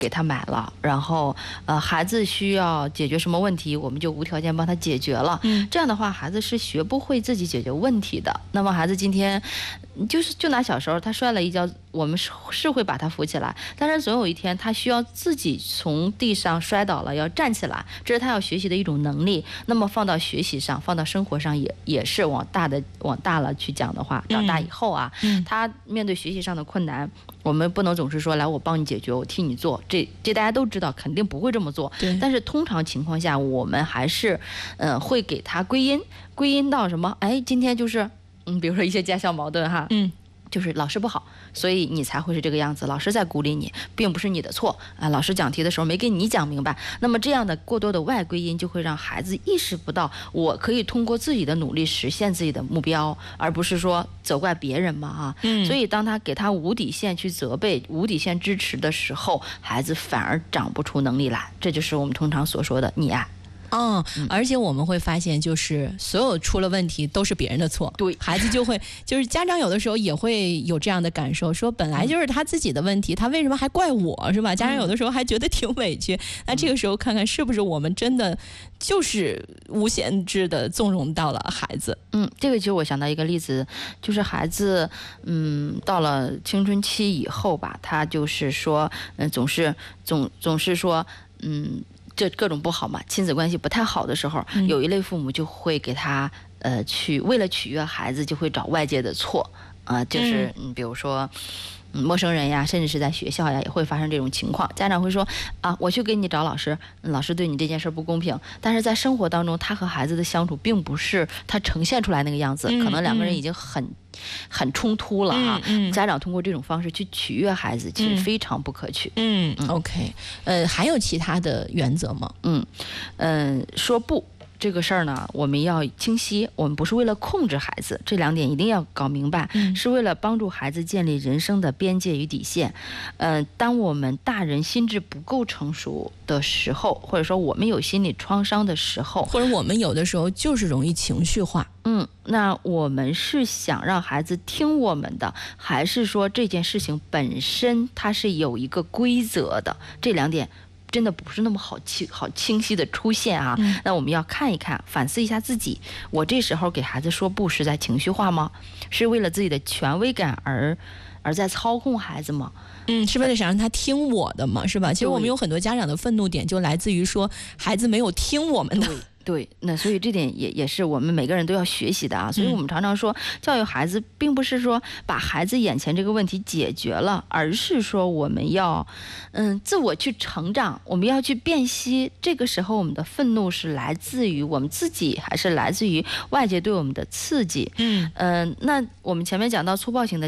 给他买了，然后孩子需要解决什么问题，我们就无条件帮他解决了。这样的话，孩子是学不会自己解决问题的。那么孩子今天就拿小时候他摔了一跤，我们是会把他扶起来，但是总有一天他需要自己从地上摔倒了要站起来，这是他要学习的一种能力。那么放到学习上，放到生活上也是往大了去讲的话，长大以后啊，他面对学习上的困难，我们不能总是说来我帮你解决，我替你做，这大家都知道肯定不会这么做。但是通常情况下，我们还是会给他归因到什么？哎，今天就是比如说一些家校矛盾哈，就是老师不好，所以你才会是这个样子。老师在鼓励你，并不是你的错啊。老师讲题的时候没给你讲明白，那么这样的过多的外归因，就会让孩子意识不到，我可以通过自己的努力实现自己的目标，而不是说责怪别人嘛哈。所以当他给他无底线去责备、无底线支持的时候，孩子反而长不出能力来。这就是我们通常所说的溺爱。 而且我们会发现，就是所有出了问题都是别人的错。 对， 孩子就是家长有的时候也会有这样的感受，说本来就是他自己的问题，他为什么还怪我，是吧？家长有的时候还觉得挺委屈。那这个时候看看是不是我们真的就是无限制的纵容到了孩子。 这个其实我想到一个例子，就是孩子到了青春期以后吧，他就是说总是说这各种不好嘛，亲子关系不太好的时候，有一类父母就会给他为了取悦孩子，就会找外界的错就是比如说陌生人呀，甚至是在学校呀，也会发生这种情况。家长会说我去给你找老师，老师对你这件事不公平。但是在生活当中，他和孩子的相处并不是他呈现出来那个样子，可能两个人已经很冲突了啊。家长通过这种方式去取悦孩子，其实非常不可取。 OK， 还有其他的原则吗？ 说不。这个事儿呢，我们要清晰，我们不是为了控制孩子，这两点一定要搞明白，是为了帮助孩子建立人生的边界与底线。当我们大人心智不够成熟的时候，或者说我们有心理创伤的时候， 或者我们有的时候就是容易情绪化。 那我们是想让孩子听我们的，还是说这件事情本身它是有一个规则的？这两点真的不是那么好清晰的出现啊。那我们要看一看，反思一下自己，我这时候给孩子说不是在情绪化吗？是为了自己的权威感而在操控孩子吗？ 是为了想让他听我的嘛，是吧？其实我们有很多家长的愤怒点就来自于说孩子没有听我们的。 对，那所以这点也是我们每个人都要学习的啊。所以我们常常说，教育孩子并不是说把孩子眼前这个问题解决了，而是说我们要自我去成长，我们要去辨析，这个时候我们的愤怒是来自于我们自己，还是来自于外界对我们的刺激。那我们前面讲到粗暴型的